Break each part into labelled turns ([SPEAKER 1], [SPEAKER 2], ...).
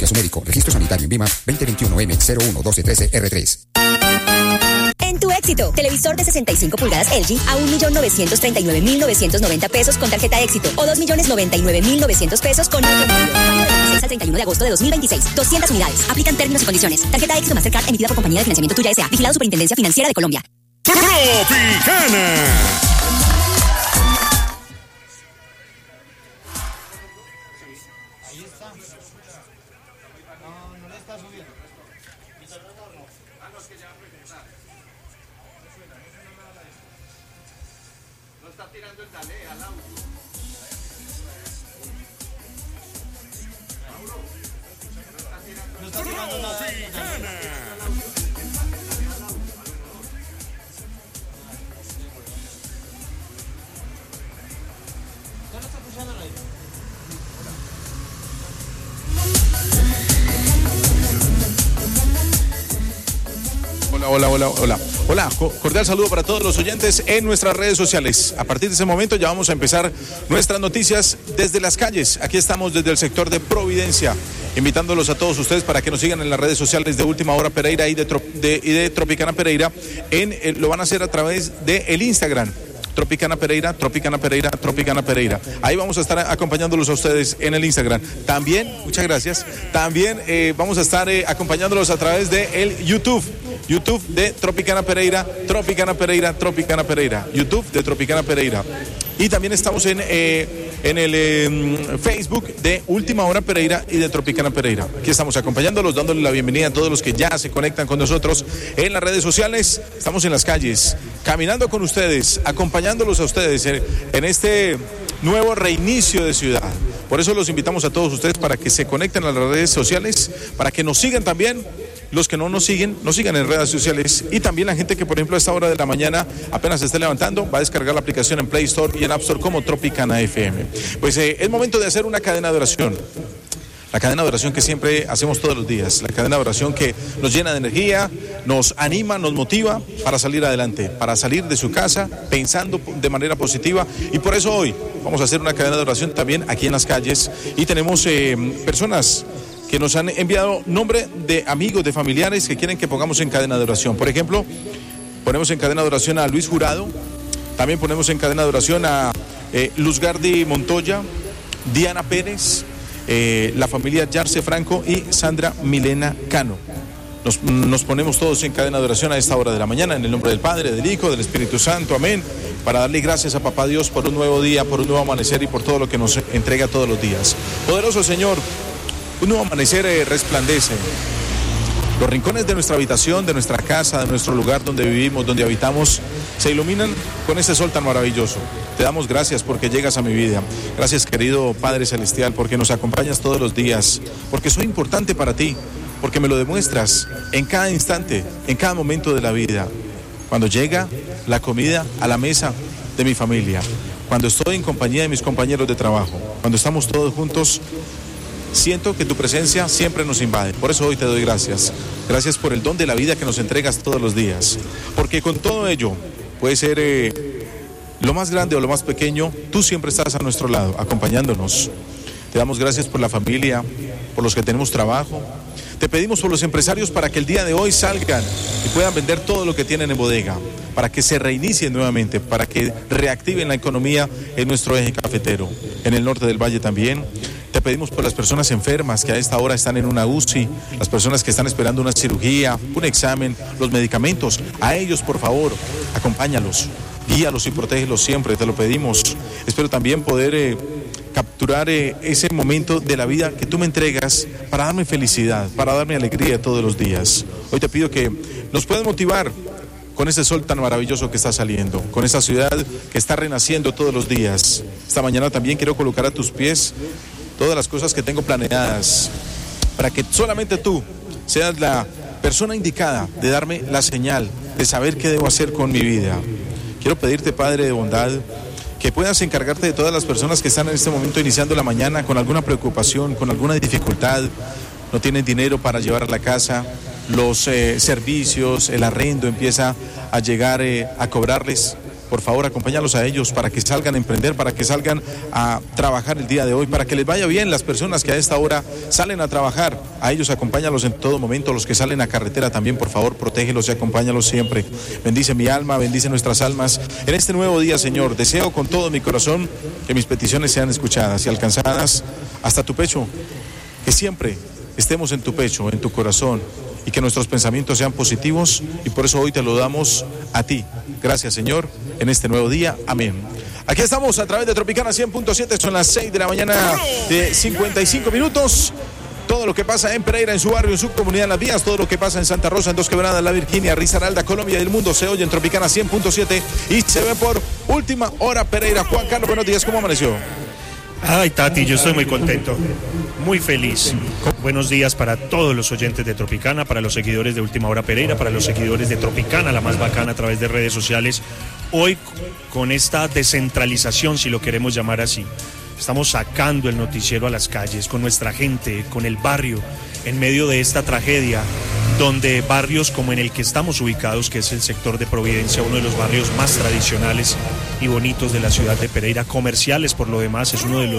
[SPEAKER 1] su médico. Registro sanitario en VIMA 2021M011213R3.
[SPEAKER 2] En tu éxito, televisor de 65 pulgadas LG a 1.939.990 pesos con tarjeta éxito o 2.099.900 pesos con otro módulo. Válido del 26 al 31 de agosto de 2026. 200 unidades. Aplican términos y condiciones. Tarjeta éxito Mastercard emitida por Compañía de Financiamiento Tuya S.A. Vigilado Superintendencia Financiera de Colombia.
[SPEAKER 3] Tropicana. Hola, cordial saludo para todos los oyentes en nuestras redes sociales. A partir de ese momento ya vamos a empezar nuestras noticias desde las calles. Aquí estamos desde el sector de Providencia, invitándolos a todos ustedes para que nos sigan en las redes sociales de Última Hora Pereira y de Tropicana Pereira. Lo van a hacer a través de el Instagram. Tropicana Pereira, Tropicana Pereira, Tropicana Pereira. Ahí vamos a estar acompañándolos a ustedes en el Instagram. También, muchas gracias, también vamos a estar acompañándolos a través de el YouTube de Tropicana Pereira, Tropicana Pereira, Tropicana Pereira. YouTube de Tropicana Pereira. Y también estamos en el Facebook de Última Hora Pereira y de Tropicana Pereira. Aquí estamos acompañándolos, dándole la bienvenida a todos los que ya se conectan con nosotros en las redes sociales. Estamos en las calles, caminando con ustedes, acompañándolos a ustedes en este nuevo reinicio de ciudad. Por eso los invitamos a todos ustedes para que se conecten a las redes sociales, para que nos sigan también. Los que no nos sigan en redes sociales, y también la gente que, por ejemplo, a esta hora de la mañana apenas se esté levantando, va a descargar la aplicación en Play Store y en App Store como Tropicana FM. Pues es momento de hacer una cadena de oración. La cadena de oración que siempre hacemos todos los días, la cadena de oración que nos llena de energía, nos anima, nos motiva para salir adelante, para salir de su casa pensando de manera positiva, y por eso hoy vamos a hacer una cadena de oración también aquí en las calles, y tenemos personas que nos han enviado nombre de amigos, de familiares que quieren que pongamos en cadena de oración. Por ejemplo, ponemos en cadena de oración a Luis Jurado, también ponemos en cadena de oración a Luzgardi Montoya, Diana Pérez, la familia Yarce Franco y Sandra Milena Cano. Nos ponemos todos en cadena de oración a esta hora de la mañana, en el nombre del Padre, del Hijo, del Espíritu Santo, amén, para darle gracias a Papá Dios por un nuevo día, por un nuevo amanecer y por todo lo que nos entrega todos los días. Poderoso Señor, un nuevo amanecer resplandece. Los rincones de nuestra habitación, de nuestra casa, de nuestro lugar donde vivimos, donde habitamos, se iluminan con ese sol tan maravilloso. Te damos gracias porque llegas a mi vida. Gracias, querido Padre Celestial, porque nos acompañas todos los días, porque soy importante para ti, porque me lo demuestras en cada instante, en cada momento de la vida. Cuando llega la comida a la mesa de mi familia, cuando estoy en compañía de mis compañeros de trabajo, cuando estamos todos juntos, siento que tu presencia siempre nos invade. Por eso hoy te doy gracias. Gracias por el don de la vida que nos entregas todos los días. Porque con todo ello, puede ser lo más grande o lo más pequeño, tú siempre estás a nuestro lado, acompañándonos. Te damos gracias por la familia, por los que tenemos trabajo. Te pedimos por los empresarios para que el día de hoy salgan y puedan vender todo lo que tienen en bodega, para que se reinicien nuevamente, para que reactiven la economía en nuestro eje cafetero, en el norte del valle también. Te pedimos por las personas enfermas que a esta hora están en una UCI, las personas que están esperando una cirugía, un examen, los medicamentos. A ellos, por favor, acompáñalos, guíalos y protégelos siempre, te lo pedimos. Espero también poder capturar ese momento de la vida que tú me entregas para darme felicidad, para darme alegría todos los días. Hoy te pido que nos puedas motivar con ese sol tan maravilloso que está saliendo, con esa ciudad que está renaciendo todos los días. Esta mañana también quiero colocar a tus pies todas las cosas que tengo planeadas, para que solamente tú seas la persona indicada de darme la señal, de saber qué debo hacer con mi vida. Quiero pedirte, Padre de bondad, que puedas encargarte de todas las personas que están en este momento iniciando la mañana con alguna preocupación, con alguna dificultad, no tienen dinero para llevar a la casa, los servicios, el arrendo empieza a llegar a cobrarles. por favor, acompáñalos a ellos para que salgan a emprender, para que salgan a trabajar el día de hoy, para que les vaya bien las personas que a esta hora salen a trabajar. A ellos acompáñalos en todo momento, los que salen a carretera también, por favor, protégelos y acompáñalos siempre. Bendice mi alma, bendice nuestras almas. En este nuevo día, Señor, deseo con todo mi corazón que mis peticiones sean escuchadas y alcanzadas hasta tu pecho, que siempre estemos en tu pecho, en tu corazón, y que nuestros pensamientos sean positivos, y por eso hoy te lo damos a ti. Gracias, Señor, en este nuevo día. Amén. Aquí estamos a través de Tropicana 100.7, son las 6 de la mañana de 55 minutos. Todo lo que pasa en Pereira, en su barrio, en su comunidad, en las vías, todo lo que pasa en Santa Rosa, en Dos Quebradas, La Virginia, Risaralda, Colombia y el mundo se oye en Tropicana 100.7 y se ve por Última Hora Pereira. Juan Carlos, buenos días, ¿cómo amaneció?
[SPEAKER 1] Ay, Tati, yo estoy muy contento, muy feliz. Buenos días para todos los oyentes de Tropicana, para los seguidores de Última Hora Pereira, para los seguidores de Tropicana, la más bacana a través de redes sociales. Hoy, con esta descentralización, si lo queremos llamar así, estamos sacando el noticiero a las calles, con nuestra gente, con el barrio, en medio de esta tragedia, donde barrios como en el que estamos ubicados, que es el sector de Providencia, uno de los barrios más tradicionales y bonitos de la ciudad de Pereira, comerciales por lo demás, es uno de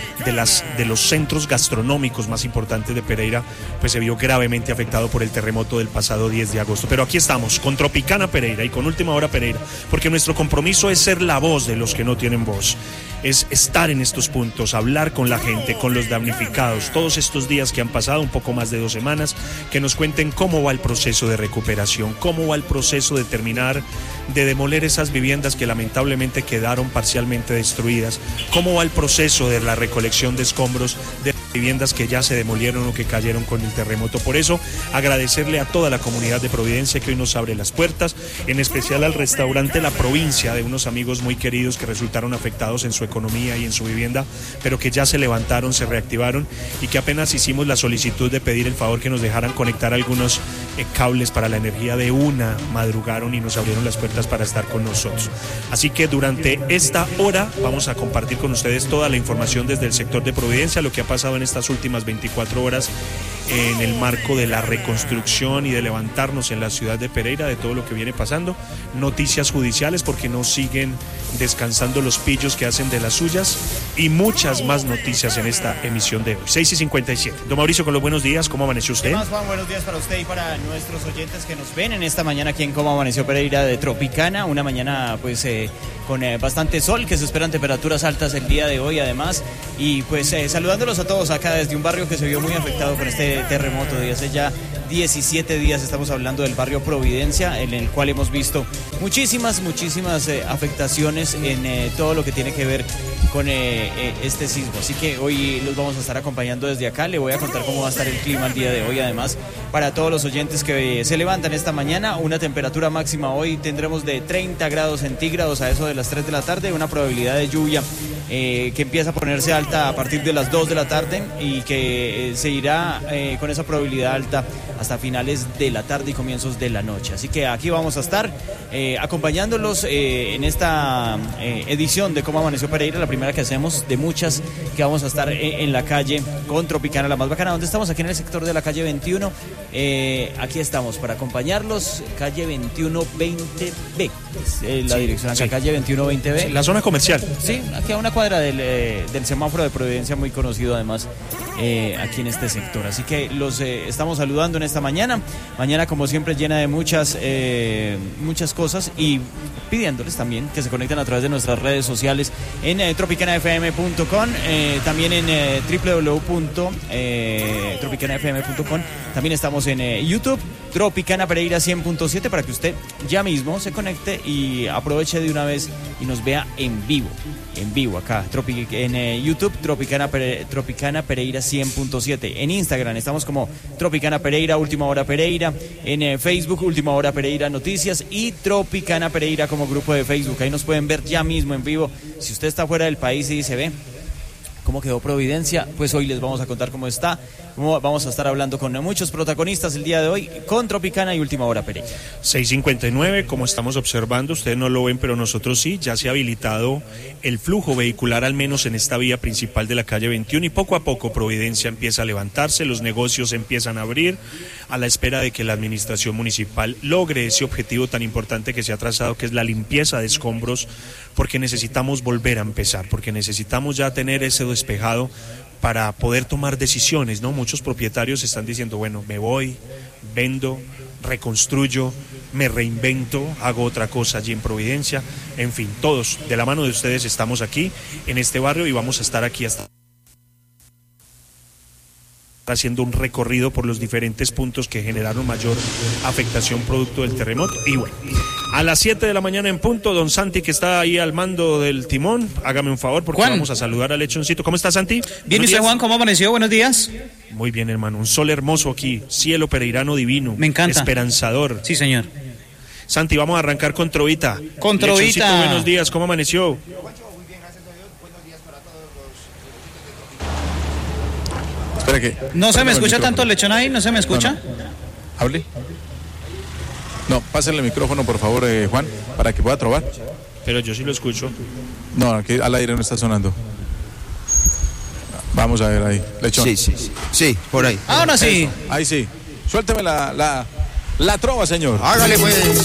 [SPEAKER 1] los centros gastronómicos más importantes de Pereira, pues se vio gravemente afectado por el terremoto del pasado 10 de agosto. Pero aquí estamos, con Tropicana Pereira y con Última Hora Pereira, porque nuestro compromiso es ser la voz de los que no tienen voz, es estar en estos puntos, hablar con la gente, con los damnificados, todos estos días que han pasado, un poco más de 2 semanas, que nos cuenten cómo va el proceso de recuperación, cómo va el proceso de terminar de demoler esas viviendas que lamentablemente quedaron parcialmente destruidas, cómo va el proceso de la recolección de escombros de viviendas que ya se demolieron o que cayeron con el terremoto. Por eso, agradecerle a toda la comunidad de Providencia que hoy nos abre las puertas, en especial al restaurante La Provincia, de unos amigos muy queridos que resultaron afectados en su economía y en su vivienda, pero que ya se levantaron, se reactivaron, y que apenas hicimos la solicitud de pedir el favor que nos dejaran conectar algunos cables para la energía de una, madrugaron y nos abrieron las puertas para estar con nosotros. Así que durante esta hora vamos a compartir con ustedes toda la información desde el sector de Providencia, lo que ha pasado en estas últimas 24 horas en el marco de la reconstrucción y de levantarnos en la ciudad de Pereira, de todo lo que viene pasando, noticias judiciales porque no siguen descansando los pillos que hacen de las suyas, y muchas más noticias en esta emisión de hoy. 6:57. Don Mauricio, con los buenos días, ¿cómo amaneció usted?
[SPEAKER 4] ¿Qué más, Juan? Buenos días para usted y para nuestros oyentes que nos ven en esta mañana aquí en Cómo Amaneció Pereira de Tropicana, una mañana pues con bastante sol, que se esperan temperaturas altas el día de hoy además, y pues saludándolos a todos acá desde un barrio que se vio muy afectado con este terremoto de hace ya 17 días. Estamos hablando del barrio Providencia, en el cual hemos visto muchísimas afectaciones en todo lo que tiene que ver con este sismo. Así que hoy los vamos a estar acompañando desde acá. Le voy a contar cómo va a estar el clima el día de hoy. Además, para todos los oyentes que se levantan esta mañana, una temperatura máxima hoy tendremos de 30 grados centígrados a eso de las 3 de la tarde, una probabilidad de lluvia que empieza a ponerse alta a partir de las 2 de la tarde y que se irá con esa probabilidad alta hasta finales de la tarde y comienzos de la noche. Así que aquí vamos a estar acompañándolos en esta edición de Cómo Amaneció Pereira, la primera que hacemos de muchas que vamos a estar en la calle con Tropicana, la más bacana. ¿Dónde estamos? Aquí en el sector de la calle 21. Aquí estamos para acompañarlos, calle 21-20B, la dirección acá, calle 21-20B.
[SPEAKER 1] La zona comercial.
[SPEAKER 4] Sí, aquí a una cuadra del semáforo de Providencia, muy conocido además aquí en este sector. Así que los estamos saludando en esta mañana como siempre llena de muchas cosas, y pidiéndoles también que se conecten a través de nuestras redes sociales en tropicanafm.com, también en www.tropicanafm.com. También estamos en YouTube, Tropicana Pereira 100.7, para que usted ya mismo se conecte y aproveche de una vez y nos vea en vivo acá en YouTube, Tropicana Pereira 100.7. En Instagram estamos como Tropicana Pereira, Última Hora Pereira. En Facebook, Última Hora Pereira Noticias, y Tropicana Pereira como grupo de Facebook. Ahí nos pueden ver ya mismo en vivo. Si usted está fuera del país y dice, ve, ¿cómo quedó Providencia? Pues hoy les vamos a contar cómo está. Vamos a estar hablando con muchos protagonistas el día de hoy con Tropicana y Última Hora Pereira.
[SPEAKER 1] 6:59, como estamos observando, ustedes no lo ven, pero nosotros sí, ya se ha habilitado el flujo vehicular, al menos en esta vía principal de la calle 21, y poco a poco Providencia empieza a levantarse, los negocios empiezan a abrir, a la espera de que la administración municipal logre ese objetivo tan importante que se ha trazado, que es la limpieza de escombros, porque necesitamos volver a empezar, porque necesitamos ya tener ese despejado para poder tomar decisiones, ¿no? Muchos propietarios están diciendo, bueno, me voy, vendo, reconstruyo, me reinvento, hago otra cosa allí en Providencia. En fin, todos de la mano de ustedes estamos aquí en este barrio y vamos a estar aquí hasta haciendo un recorrido por los diferentes puntos que generaron mayor afectación producto del terremoto. Y bueno, a las 7 de la mañana en punto, don Santi, que está ahí al mando del timón, hágame un favor porque vamos a saludar al lechoncito. ¿Cómo está, Santi?
[SPEAKER 5] Bien, ¿y usted, Juan? ¿Cómo amaneció? Buenos días.
[SPEAKER 1] Muy bien, hermano, un sol hermoso aquí, cielo pereirano divino.
[SPEAKER 5] Me encanta.
[SPEAKER 1] Esperanzador.
[SPEAKER 5] Sí, señor.
[SPEAKER 1] Santi, vamos a arrancar con Trovita.
[SPEAKER 5] Con Trovita.
[SPEAKER 1] Lechoncito, buenos días, ¿cómo amaneció?
[SPEAKER 3] Espera que...
[SPEAKER 5] ¿No se me escucha tanto el lechón ahí? ¿No se me escucha?
[SPEAKER 3] No. ¿Hable? No, pásenle el micrófono, por favor, Juan, para que pueda trobar.
[SPEAKER 1] Pero yo sí lo escucho.
[SPEAKER 3] No, aquí al aire no está sonando. Vamos a ver ahí, lechón.
[SPEAKER 6] Sí, por ahí.
[SPEAKER 5] Ahora sí.
[SPEAKER 3] Ahí sí. Suélteme la trova, señor.
[SPEAKER 6] Hágale pues.